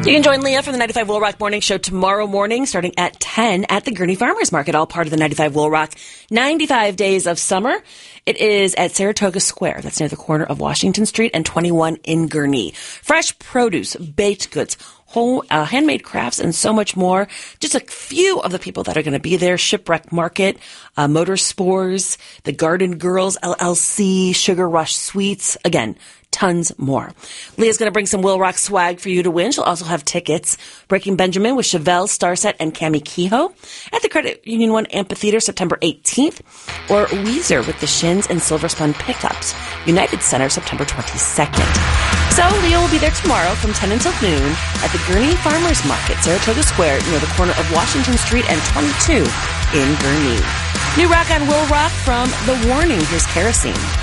You can join Leah for the 95 Wool Rock Morning Show tomorrow morning, starting at 10 at the Gurnee Farmers Market, all part of the 95 Wool Rock 95 Days of Summer. It is at Saratoga Square. That's near the corner of Washington Street and 21 in Gurnee. Fresh produce, baked goods, whole handmade crafts, and so much more. Just a few of the people that are going to be there. Shipwreck Market, Motorspores, the Garden Girls LLC, Sugar Rush Sweets. Again, tons more. Leah's going to bring some Will Rock swag for you to win. She'll also have tickets. Breaking Benjamin with Chevelle, Starset, and Cami Kehoe at the Credit Union 1 Amphitheater September 18th. Or Weezer with the Shins and Silver Spun Pickups, United Center September 22nd. So Leah will be there tomorrow from 10 until noon at the Gurnee Farmers Market, Saratoga Square, near the corner of Washington Street and 22 in Gurnee. New rock on Will Rock from The Warning. Here's Kerosene.